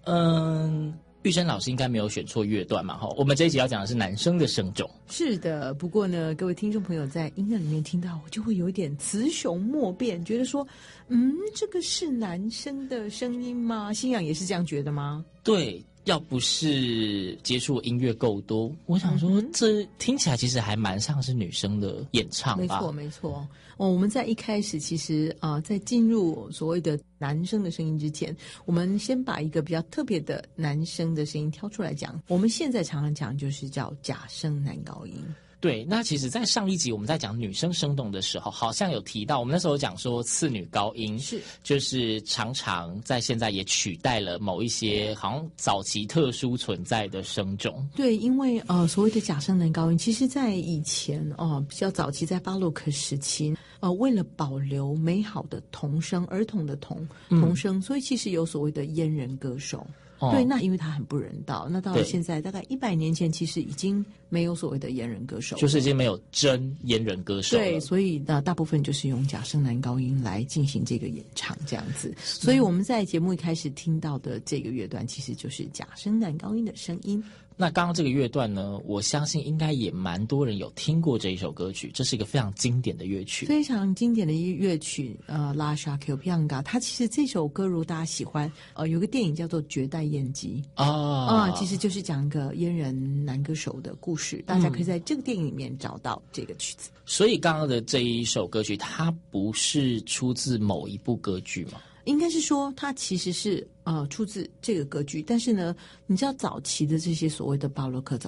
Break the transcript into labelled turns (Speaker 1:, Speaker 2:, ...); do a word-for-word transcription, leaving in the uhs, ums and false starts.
Speaker 1: 嗯，玉珍老师应该没有选错乐段嘛？哈，我们这一集要讲的是男生的声种。
Speaker 2: 是的，不过呢，各位听众朋友在音乐里面听到，就会有一点雌雄莫辨，觉得说，嗯，这个是男生的声音吗？信仰也是这样觉得吗？
Speaker 1: 对。要不是接触音乐够多，我想说这听起来其实还蛮像是女生的演唱吧。
Speaker 2: 没错没错。哦，我们在一开始其实啊、呃，在进入所谓的男生的声音之前，我们先把一个比较特别的男生的声音挑出来讲。我们现在常常讲就是叫假声男高音。
Speaker 1: 对，那其实在上一集我们在讲女生声动的时候，好像有提到，我们那时候讲说次女高音
Speaker 2: 是
Speaker 1: 就是常常在现在也取代了某一些好像早期特殊存在的声种。
Speaker 2: 对，因为呃所谓的假声男高音，其实在以前哦、呃、比较早期在巴洛克时期，呃为了保留美好的童声，儿童的童童声、嗯，所以其实有所谓的阉人歌手。哦、对，那因为他很不人道，那到了现在大概一百年前，其实已经没有所谓的阉人歌手了，
Speaker 1: 就是已经没有真阉人歌手了。
Speaker 2: 对，所以呢，大部分就是用假声男高音来进行这个演唱这样子。所以我们在节目一开始听到的这个乐段，其实就是假声男高音的声音。
Speaker 1: 那刚刚这个乐段呢，我相信应该也蛮多人有听过这一首歌曲，这是一个非常经典的乐曲，
Speaker 2: 非常经典的一乐曲。呃 ，Lascia che pianga， 它其实这首歌如大家喜欢，呃，有个电影叫做《绝代燕姬》啊啊，其实就是讲一个阉人男歌手的故事，大家可以在这个电影里面找到这个曲子。
Speaker 1: 嗯、所以刚刚的这一首歌曲，它不是出自某一部歌剧吗？
Speaker 2: 应该是说它其实是呃出自这个歌剧，但是呢，你知道早期的这些所谓的巴洛克